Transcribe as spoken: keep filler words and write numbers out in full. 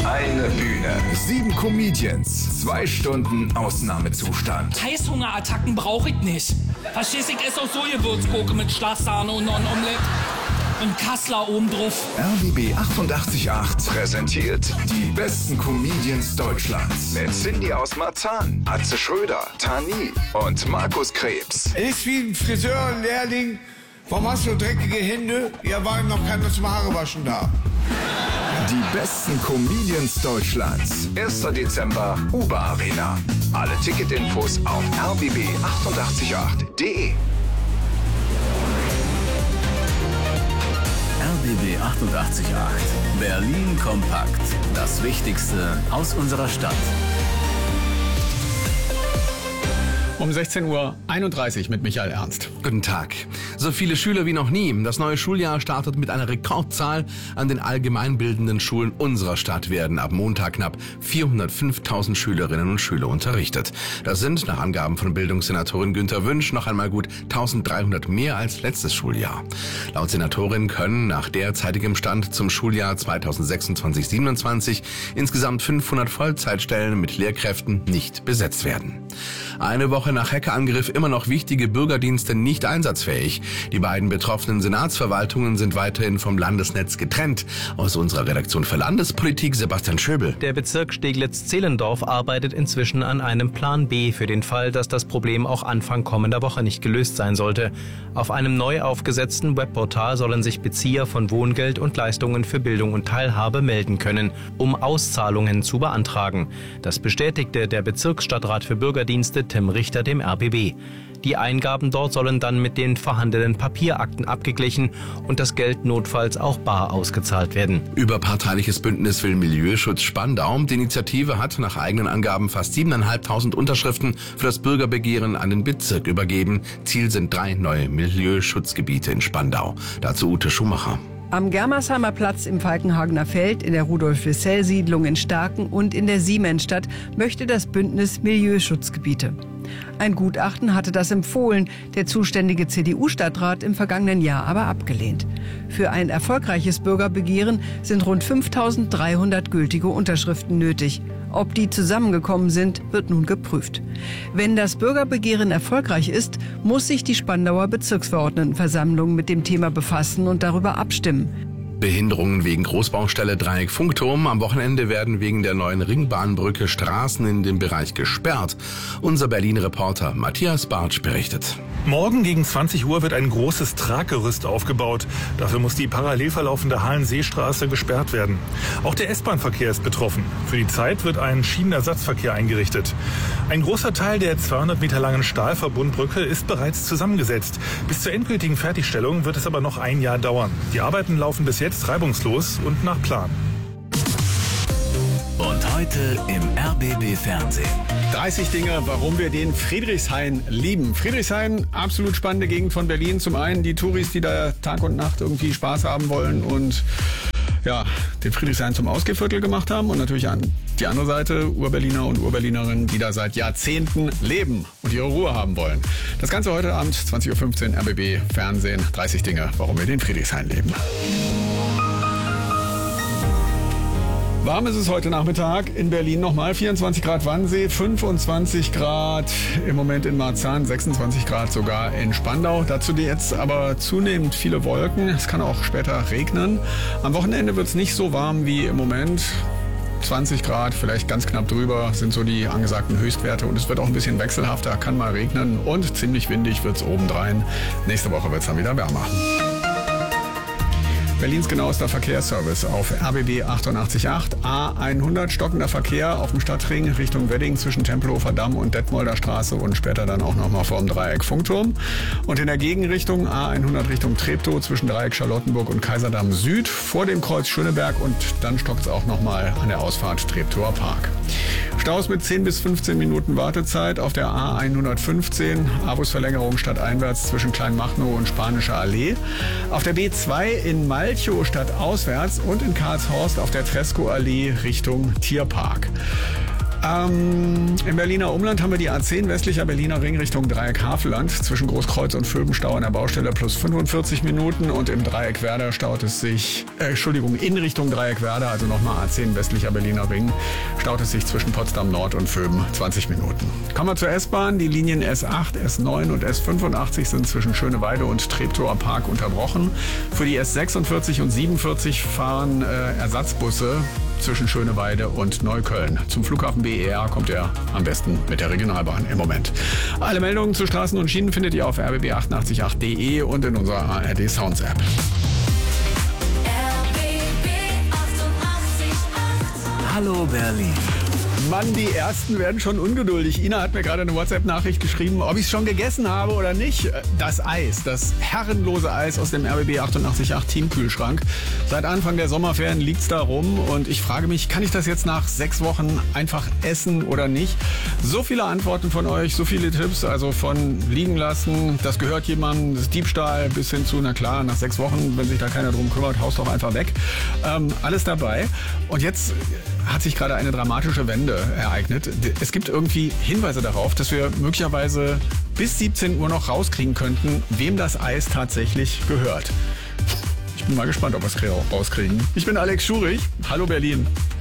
Eine Bühne, sieben Comedians, zwei Stunden Ausnahmezustand. Heißhungerattacken brauche ich nicht. Verstehst du, ich esse auch so Gewürzgurke mit Schlagsahne und noch ein Omelett. Und Kassler oben drauf. R B B achtundachtzig Komma acht präsentiert die besten Comedians Deutschlands. Mit Cindy aus Marzahn, Atze Schröder, Tani und Markus Krebs. Ist wie ein Friseurlehrling. Warum hast du dreckige Hände? Ja, war noch keiner zum Haarewaschen da. Die besten Comedians Deutschlands. erster Dezember, Uber Arena. Alle Ticketinfos auf r b b achtundachtzig Komma acht punkt de. R B B achtundachtzig Komma acht. Berlin kompakt. Das Wichtigste aus unserer Stadt. Um sechzehn Uhr einunddreißig mit Michael Ernst. Guten Tag. So viele Schüler wie noch nie. Das neue Schuljahr startet mit einer Rekordzahl. An den allgemeinbildenden Schulen unserer Stadt werden ab Montag knapp vierhundertfünftausend Schülerinnen und Schüler unterrichtet. Das sind nach Angaben von Bildungssenatorin Günther Wünsch noch einmal gut dreizehnhundert mehr als letztes Schuljahr. Laut Senatorin können nach derzeitigem Stand zum Schuljahr zweitausendsechsundzwanzig siebenundzwanzig insgesamt fünfhundert Vollzeitstellen mit Lehrkräften nicht besetzt werden. Eine Woche nach Hackerangriff immer noch wichtige Bürgerdienste nicht einsatzfähig. Die beiden betroffenen Senatsverwaltungen sind weiterhin vom Landesnetz getrennt. Aus unserer Redaktion für Landespolitik Sebastian Schöbel. Der Bezirk Steglitz-Zehlendorf arbeitet inzwischen an einem Plan B für den Fall, dass das Problem auch Anfang kommender Woche nicht gelöst sein sollte. Auf einem neu aufgesetzten Webportal sollen sich Bezieher von Wohngeld und Leistungen für Bildung und Teilhabe melden können, um Auszahlungen zu beantragen. Das bestätigte der Bezirksstadtrat für Bürgerdienste Tim Richter dem R B B. Die Eingaben dort sollen dann mit den vorhandenen Papierakten abgeglichen und das Geld notfalls auch bar ausgezahlt werden. Überparteiliches Bündnis will Milieuschutz Spandau. Die Initiative hat nach eigenen Angaben fast siebentausendfünfhundert Unterschriften für das Bürgerbegehren an den Bezirk übergeben. Ziel sind drei neue Milieuschutzgebiete in Spandau. Dazu Ute Schumacher. Am Germersheimer Platz im Falkenhagener Feld, in der Rudolf-Wissell-Siedlung in Starken und in der Siemensstadt möchte das Bündnis Milieuschutzgebiete. Ein Gutachten hatte das empfohlen, der zuständige C D U-Stadtrat im vergangenen Jahr aber abgelehnt. Für ein erfolgreiches Bürgerbegehren sind rund fünftausenddreihundert gültige Unterschriften nötig. Ob die zusammengekommen sind, wird nun geprüft. Wenn das Bürgerbegehren erfolgreich ist, muss sich die Spandauer Bezirksverordnetenversammlung mit dem Thema befassen und darüber abstimmen. Behinderungen wegen Großbaustelle Dreieck Funkturm. Am Wochenende werden wegen der neuen Ringbahnbrücke Straßen in dem Bereich gesperrt. Unser Berlin-Reporter Matthias Bartsch berichtet. Morgen gegen zwanzig Uhr wird ein großes Traggerüst aufgebaut. Dafür muss die parallel verlaufende Hallenseestraße gesperrt werden. Auch der S-Bahn-Verkehr ist betroffen. Für die Zeit wird ein Schienenersatzverkehr eingerichtet. Ein großer Teil der zweihundert Meter langen Stahlverbundbrücke ist bereits zusammengesetzt. Bis zur endgültigen Fertigstellung wird es aber noch ein Jahr dauern. Die Arbeiten laufen bis jetzt jetzt reibungslos und nach Plan. Und heute im R B B Fernsehen. dreißig Dinge, warum wir den Friedrichshain lieben. Friedrichshain, absolut spannende Gegend von Berlin. Zum einen die Touris, die da Tag und Nacht irgendwie Spaß haben wollen und ja, den Friedrichshain zum Ausgehviertel gemacht haben. Und natürlich an die andere Seite Urberliner und Urberlinerinnen, die da seit Jahrzehnten leben und ihre Ruhe haben wollen. Das Ganze heute Abend, zwanzig Uhr fünfzehn, R B B Fernsehen. dreißig Dinge, warum wir den Friedrichshain lieben. Warm ist es heute Nachmittag in Berlin nochmal. vierundzwanzig Grad Wannsee, fünfundzwanzig Grad im Moment in Marzahn, sechsundzwanzig Grad sogar in Spandau. Dazu jetzt aber zunehmend viele Wolken. Es kann auch später regnen. Am Wochenende wird es nicht so warm wie im Moment. zwanzig Grad, vielleicht ganz knapp drüber, sind so die angesagten Höchstwerte. Und es wird auch ein bisschen wechselhafter, kann mal regnen und ziemlich windig wird es obendrein. Nächste Woche wird es dann wieder wärmer. Berlins genauester Verkehrsservice auf R B B achtundachtzig Komma acht. A hundert stockender Verkehr auf dem Stadtring Richtung Wedding zwischen Tempelhofer Damm und Detmolder Straße und später dann auch nochmal vor dem Dreieck Funkturm. Und in der Gegenrichtung A hundert Richtung Treptow zwischen Dreieck Charlottenburg und Kaiserdamm Süd vor dem Kreuz Schöneberg und dann stockt es auch nochmal an der Ausfahrt Treptower Park. Staus mit zehn bis fünfzehn Minuten Wartezeit auf der A hundertfünfzehn, A-Bus-Verlängerung stadteinwärts zwischen Kleinmachnow und Spanische Allee. Auf der B zwei in Malchow stadtauswärts und in Karlshorst auf der Tresco-Allee Richtung Tierpark. Ähm, Im Berliner Umland haben wir die A zehn westlicher Berliner Ring Richtung Dreieck Havelland. Zwischen Großkreuz und Vöbenstau an der Baustelle plus fünfundvierzig Minuten. Und im Dreieck Werder staut es sich, äh, Entschuldigung, in Richtung Dreieck Werder, also nochmal A zehn westlicher Berliner Ring, staut es sich zwischen Potsdam Nord und Vöben zwanzig Minuten. Kommen wir zur S-Bahn. Die Linien S acht, S neun und S fünfundachtzig sind zwischen Schöneweide und Treptower Park unterbrochen. Für die S sechsundvierzig und siebenundvierzig fahren äh, Ersatzbusse zwischen Schöneweide und Neukölln. Zum Flughafen B E R kommt er am besten mit der Regionalbahn im Moment. Alle Meldungen zu Straßen und Schienen findet ihr auf r b b achtundachtzig punkt acht punkt de und in unserer A R D Sounds App. Hallo Berlin. Mann, die Ersten werden schon ungeduldig. Ina hat mir gerade eine WhatsApp-Nachricht geschrieben, ob ich es schon gegessen habe oder nicht. Das Eis, das herrenlose Eis aus dem R B B achtundachtzig Punkt acht Teamkühlschrank. Seit Anfang der Sommerferien liegt es da rum und ich frage mich, kann ich das jetzt nach sechs Wochen einfach essen oder nicht? So viele Antworten von euch, so viele Tipps, also von liegen lassen, das gehört jemandem, das ist Diebstahl, bis hin zu, na klar, nach sechs Wochen, wenn sich da keiner drum kümmert, haust doch einfach weg. Ähm, alles dabei. Und jetzt hat sich gerade eine dramatische Wende ereignet. Es gibt irgendwie Hinweise darauf, dass wir möglicherweise bis siebzehn Uhr noch rauskriegen könnten, wem das Eis tatsächlich gehört. Ich bin mal gespannt, ob wir es rauskriegen. Ich bin Alex Schurich. Hallo Berlin.